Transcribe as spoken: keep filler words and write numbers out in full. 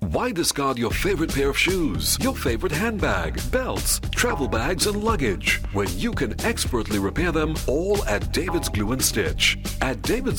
Why discard your favorite pair of shoes, your favorite handbag, belts, travel bags, and luggage when you can expertly repair them all at David's Glue and Stitch? At David's